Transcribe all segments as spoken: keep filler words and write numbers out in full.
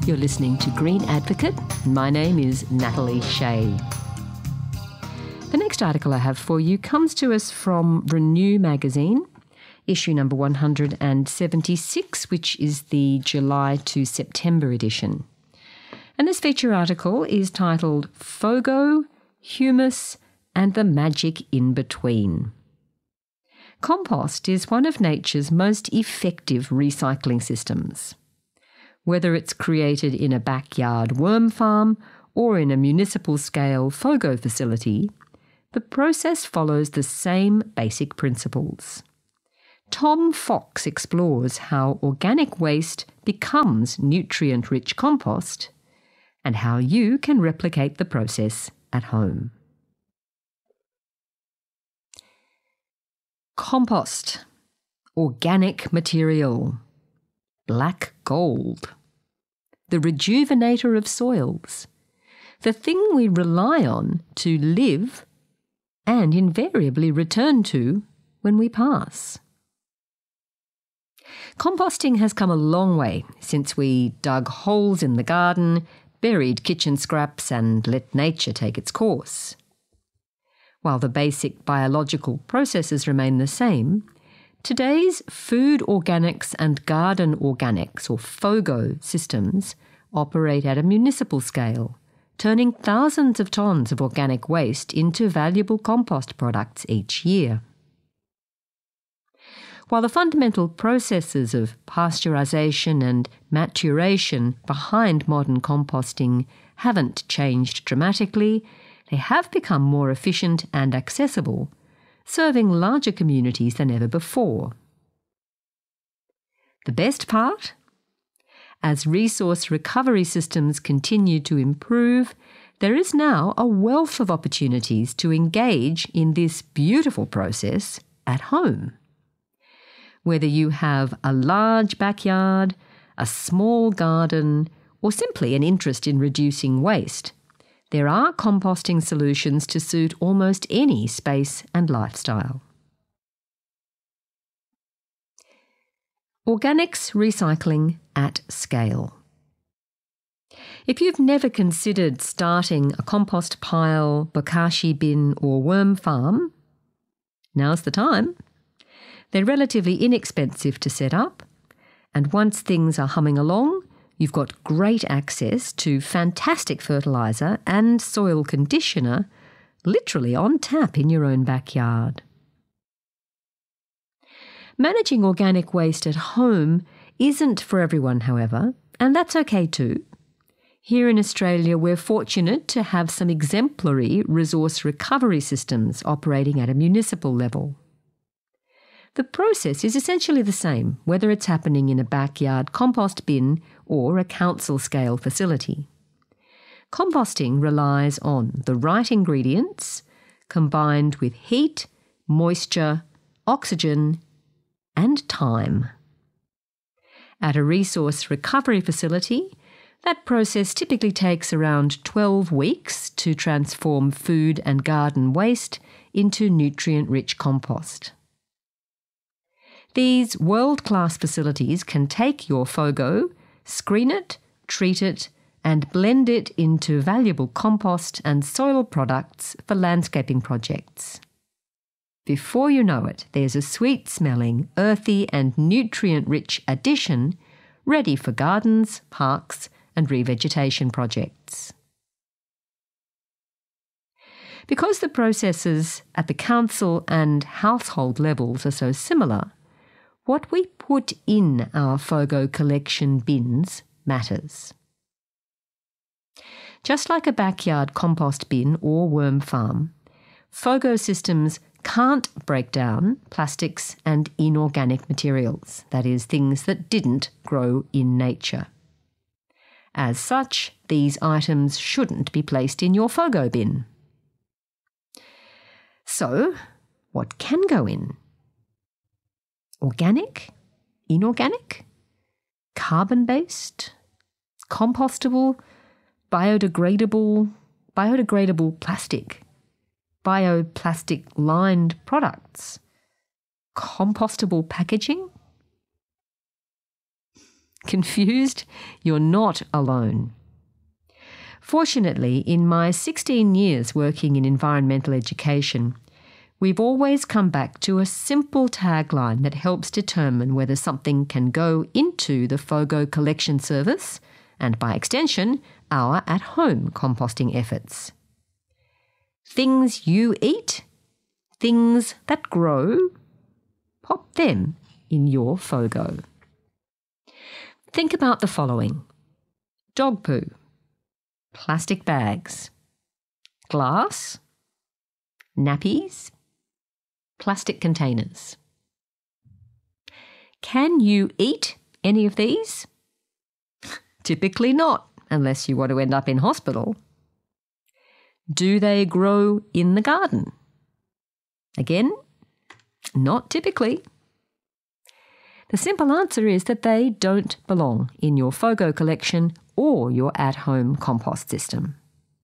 You're listening to Green Advocate. My name is Natalie Shea. The next article I have for you comes to us from Renew magazine, issue number one hundred seventy-six, which is the July to September edition. And this feature article is titled FOGO, Humus and the Magic in Between. Compost is one of nature's most effective recycling systems. Whether it's created in a backyard worm farm or in a municipal scale FOGO facility, the process follows the same basic principles. Tom Fox explores how organic waste becomes nutrient-rich compost and how you can replicate the process at home. Compost, organic material, black gold, the rejuvenator of soils, the thing we rely on to live and invariably return to when we pass. Composting has come a long way since we dug holes in the garden, buried kitchen scraps and let nature take its course. While the basic biological processes remain the same, today's food organics and garden organics, or FOGO, systems operate at a municipal scale, turning thousands of tonnes of organic waste into valuable compost products each year. While the fundamental processes of pasteurisation and maturation behind modern composting haven't changed dramatically, they have become more efficient and accessible, serving larger communities than ever before. The best part? As resource recovery systems continue to improve, there is now a wealth of opportunities to engage in this beautiful process at home. Whether you have a large backyard, a small garden, or simply an interest in reducing waste, there are composting solutions to suit almost any space and lifestyle. Organics recycling at scale. If you've never considered starting a compost pile, bokashi bin or worm farm, now's the time. They're relatively inexpensive to set up, and once things are humming along, you've got great access to fantastic fertiliser and soil conditioner literally on tap in your own backyard. Managing organic waste at home isn't for everyone, however, and that's okay too. Here in Australia, we're fortunate to have some exemplary resource recovery systems operating at a municipal level. The process is essentially the same, whether it's happening in a backyard compost bin or a council-scale facility. Composting relies on the right ingredients combined with heat, moisture, oxygen, and time. At a resource recovery facility, that process typically takes around twelve weeks to transform food and garden waste into nutrient-rich compost. These world-class facilities can take your FOGO, screen it, treat it, and blend it into valuable compost and soil products for landscaping projects. Before you know it, there's a sweet-smelling, earthy and nutrient-rich addition ready for gardens, parks and revegetation projects. Because the processes at the council and household levels are so similar, what we put in our FOGO collection bins matters. Just like a backyard compost bin or worm farm, FOGO systems can't break down plastics and inorganic materials, that is, things that didn't grow in nature. As such, these items shouldn't be placed in your FOGO bin. So, what can go in? Organic? Inorganic? Carbon-based? Compostable? Biodegradable? Biodegradable plastic? Bioplastic-lined products? Compostable packaging? Confused? You're not alone. Fortunately, in my sixteen years working in environmental education, we've always come back to a simple tagline that helps determine whether something can go into the FOGO collection service and, by extension, our at-home composting efforts. Things you eat, things that grow, pop them in your FOGO. Think about the following: dog poo, plastic bags, glass, nappies, plastic containers. Can you eat any of these? Typically not, unless you want to end up in hospital. Do they grow in the garden? Again, not typically. The simple answer is that they don't belong in your FOGO collection or your at-home compost system.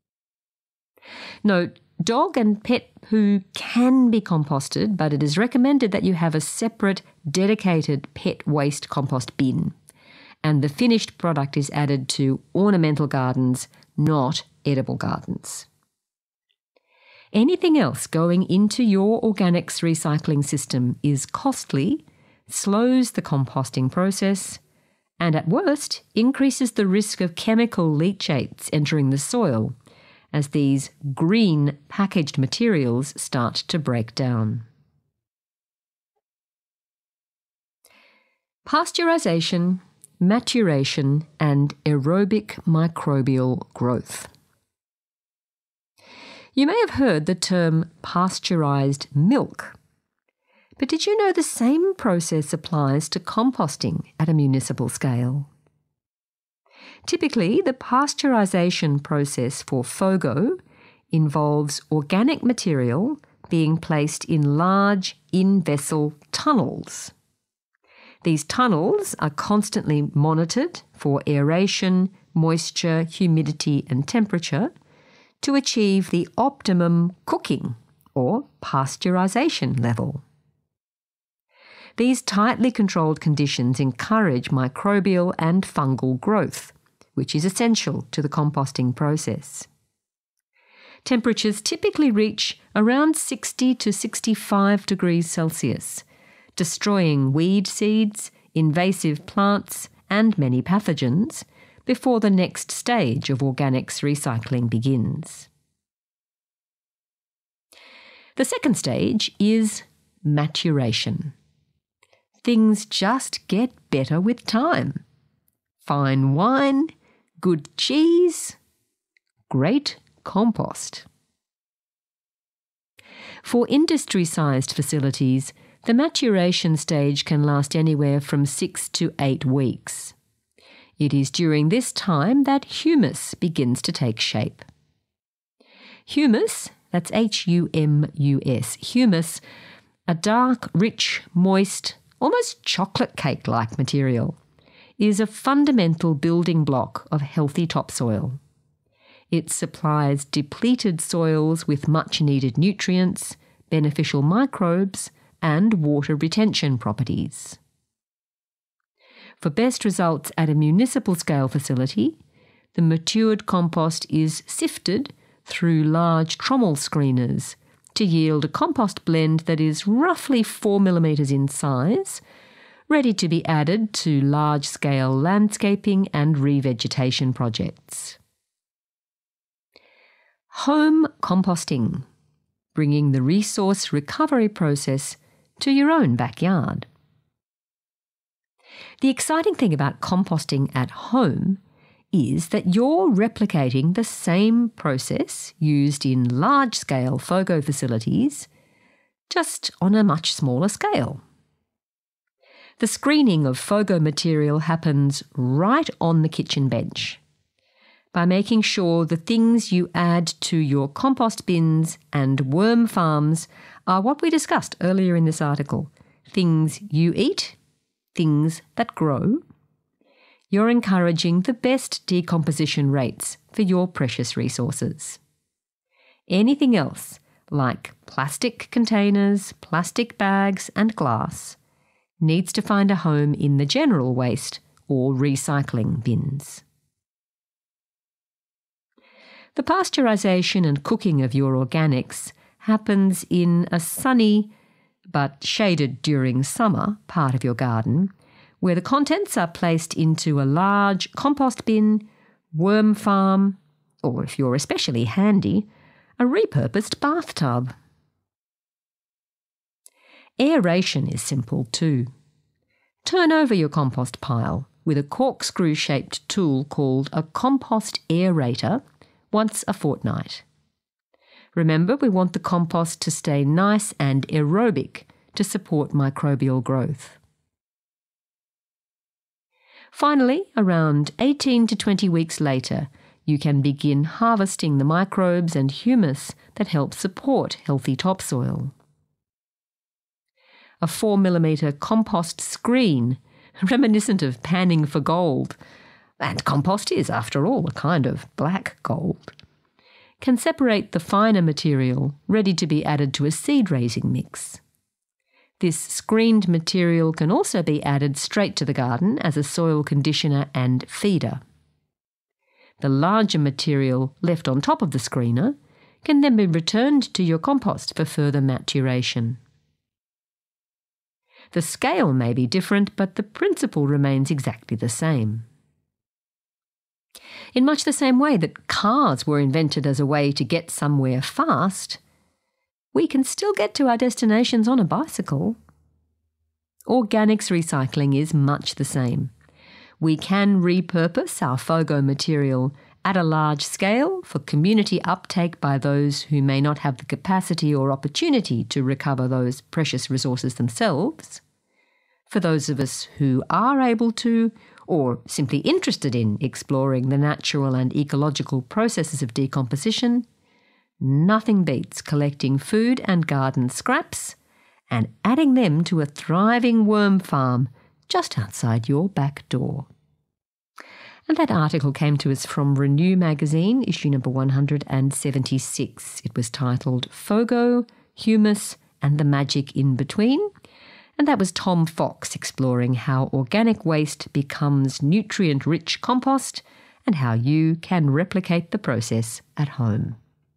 Note, dog and pet poo can be composted, but it is recommended that you have a separate, dedicated pet waste compost bin, and the finished product is added to ornamental gardens, not edible gardens. Anything else going into your organics recycling system is costly, slows the composting process, and at worst increases the risk of chemical leachates entering the soil as these green packaged materials start to break down. Pasteurization, maturation, and aerobic microbial growth. You may have heard the term pasteurized milk, but did you know the same process applies to composting at a municipal scale? Typically, the pasteurization process for FOGO involves organic material being placed in large in-vessel tunnels. These tunnels are constantly monitored for aeration, moisture, humidity, and temperature to achieve the optimum cooking or pasteurization level. These tightly controlled conditions encourage microbial and fungal growth, which is essential to the composting process. Temperatures typically reach around sixty to sixty-five degrees Celsius, destroying weed seeds, invasive plants, and many pathogens before the next stage of organics recycling begins. The second stage is maturation. Things just get better with time. Fine wine, good cheese, great compost. For industry-sized facilities, the maturation stage can last anywhere from six to eight weeks. It is during this time that humus begins to take shape. Humus, that's H U M U S, humus, a dark, rich, moist, almost chocolate cake-like material, is a fundamental building block of healthy topsoil. It supplies depleted soils with much-needed nutrients, beneficial microbes, and water retention properties. For best results at a municipal scale facility, the matured compost is sifted through large trommel screeners to yield a compost blend that is roughly four millimetres in size, ready to be added to large-scale landscaping and revegetation projects. Home composting, bringing the resource recovery process to your own backyard. The exciting thing about composting at home is that you're replicating the same process used in large-scale FOGO facilities, just on a much smaller scale. The screening of FOGO material happens right on the kitchen bench by making sure the things you add to your compost bins and worm farms are what we discussed earlier in this article: things you eat, things that grow. You're encouraging the best decomposition rates for your precious resources. Anything else, like plastic containers, plastic bags, and glass, needs to find a home in the general waste or recycling bins. The pasteurisation and cooking of your organics happens in a sunny but shaded during summer part of your garden, where the contents are placed into a large compost bin, worm farm, or if you're especially handy, a repurposed bathtub. Aeration is simple too. Turn over your compost pile with a corkscrew-shaped tool called a compost aerator once a fortnight. Remember, we want the compost to stay nice and aerobic to support microbial growth. Finally, around eighteen to twenty weeks later, you can begin harvesting the microbes and humus that help support healthy topsoil. A four millimetre compost screen, reminiscent of panning for gold, and compost is, after all, a kind of black gold, can separate the finer material ready to be added to a seed-raising mix. This screened material can also be added straight to the garden as a soil conditioner and feeder. The larger material left on top of the screener can then be returned to your compost for further maturation. The scale may be different, but the principle remains exactly the same. In much the same way that cars were invented as a way to get somewhere fast, we can still get to our destinations on a bicycle. Organics recycling is much the same. We can repurpose our FOGO material at a large scale for community uptake by those who may not have the capacity or opportunity to recover those precious resources themselves. For those of us who are able to, or simply interested in exploring the natural and ecological processes of decomposition, nothing beats collecting food and garden scraps and adding them to a thriving worm farm just outside your back door. And that article came to us from Renew magazine, issue number one hundred seventy-six. It was titled FOGO, Humus and the Magic in Between. And that was Tom Fox exploring how organic waste becomes nutrient-rich compost and how you can replicate the process at home.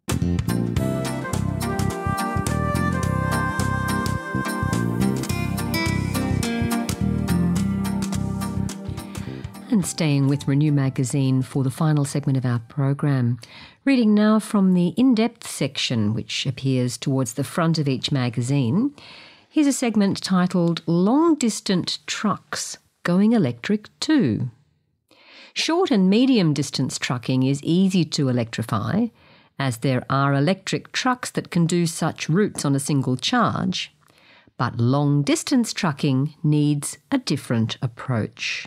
And staying with Renew magazine for the final segment of our program. Reading now from the in-depth section, which appears towards the front of each magazine. Here's a segment titled Long-Distant Trucks Going Electric Too. Short and medium-distance trucking is easy to electrify, as there are electric trucks that can do such routes on a single charge. But long-distance trucking needs a different approach.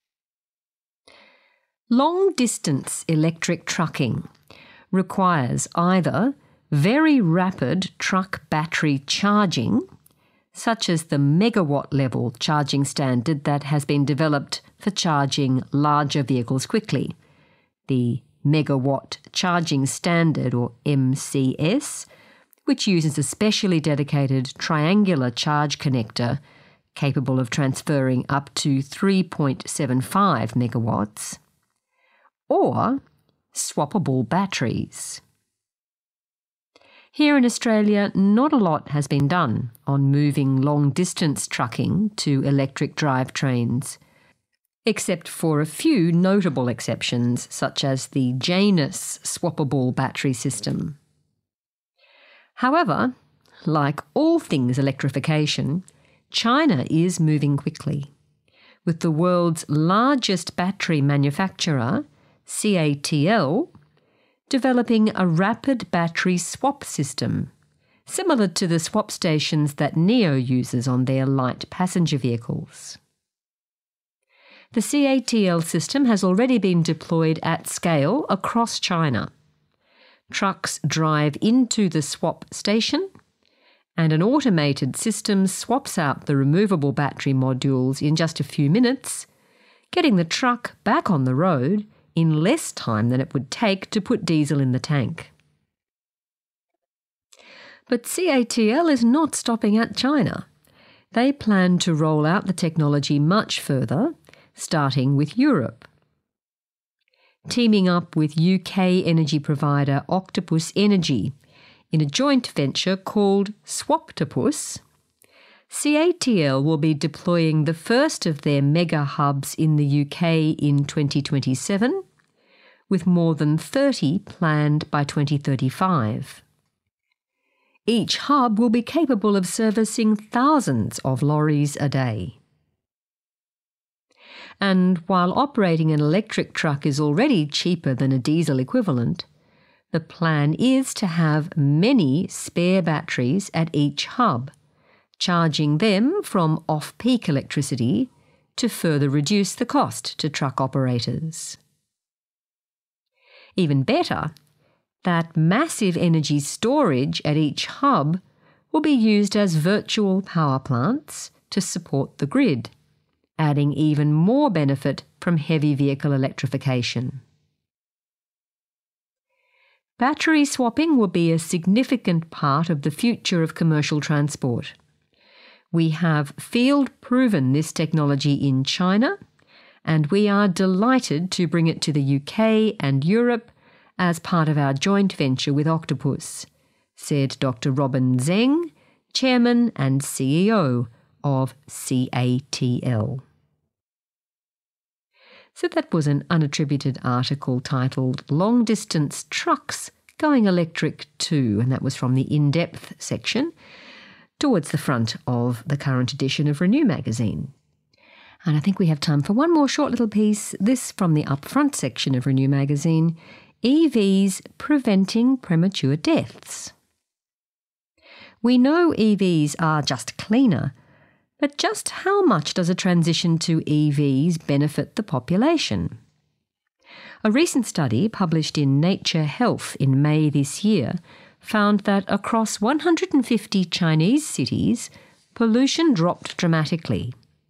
Long-distance electric trucking requires either very rapid truck battery charging, such as the megawatt level charging standard that has been developed for charging larger vehicles quickly, the Megawatt Charging Standard, or M C S, which uses a specially dedicated triangular charge connector capable of transferring up to three point seven five megawatts, or swappable batteries. Here in Australia, not a lot has been done on moving long-distance trucking to electric drivetrains, except for a few notable exceptions, such as the Janus swappable battery system. However, like all things electrification, China is moving quickly, with the world's largest battery manufacturer, C A T L, developing a rapid battery swap system, similar to the swap stations that NIO uses on their light passenger vehicles. The C A T L system has already been deployed at scale across China. Trucks drive into the swap station, and an automated system swaps out the removable battery modules in just a few minutes, getting the truck back on the road in less time than it would take to put diesel in the tank. But C A T L is not stopping at China. They plan to roll out the technology much further, starting with Europe. Teaming up with U K energy provider Octopus Energy in a joint venture called Swaptopus, C A T L will be deploying the first of their mega hubs in the U K in twenty twenty-seven, with more than thirty planned by twenty thirty-five. Each hub will be capable of servicing thousands of lorries a day. And while operating an electric truck is already cheaper than a diesel equivalent, the plan is to have many spare batteries at each hub, charging them from off-peak electricity to further reduce the cost to truck operators. Even better, that massive energy storage at each hub will be used as virtual power plants to support the grid, adding even more benefit from heavy vehicle electrification. Battery swapping will be a significant part of the future of commercial transport. We have field-proven this technology in China, and we are delighted to bring it to the U K and Europe as part of our joint venture with Octopus, said Doctor Robin Zeng, Chairman and C E O of C A T L. So that was an unattributed article titled Long Distance Trucks Going Electric Too, and that was from the In-Depth section towards the front of the current edition of Renew magazine. And I think we have time for one more short little piece, this from the Upfront section of Renew magazine, E Vs Preventing Premature Deaths. We know E Vs are just cleaner, but just how much does a transition to E Vs benefit the population? A recent study published in Nature Health in May this year found that across one hundred fifty Chinese cities, pollution dropped dramatically.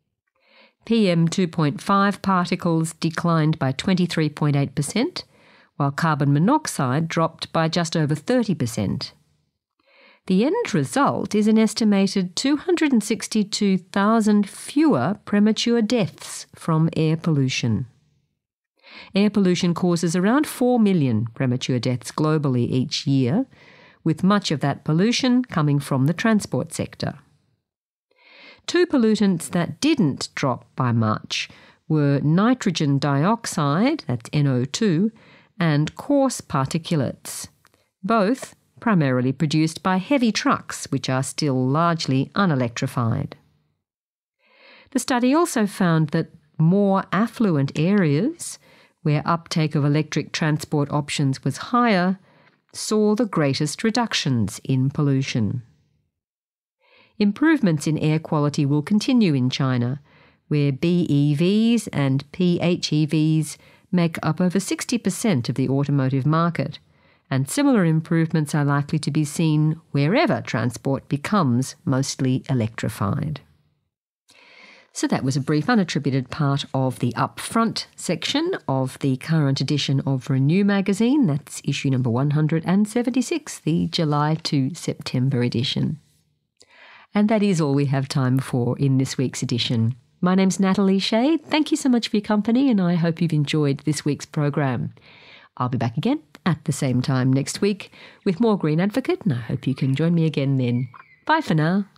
P M two point five particles declined by twenty-three point eight percent, while carbon monoxide dropped by just over thirty percent. The end result is an estimated two hundred sixty-two thousand fewer premature deaths from air pollution. Air pollution causes around four million premature deaths globally each year, with much of that pollution coming from the transport sector. Two pollutants that didn't drop by much were nitrogen dioxide, that's N O two, and coarse particulates, both primarily produced by heavy trucks, which are still largely unelectrified. The study also found that more affluent areas, where uptake of electric transport options was higher, saw the greatest reductions in pollution. Improvements in air quality will continue in China, where B E Vs and P H E Vs make up over sixty percent of the automotive market, and similar improvements are likely to be seen wherever transport becomes mostly electrified. So that was a brief unattributed part of the Upfront section of the current edition of Renew magazine. That's issue number one hundred seventy-six, the July to September edition. And that is all we have time for in this week's edition. My name's Natalie Shea. Thank you so much for your company, and I hope you've enjoyed this week's program. I'll be back again at the same time next week with more Green Advocate, and I hope you can join me again then. Bye for now.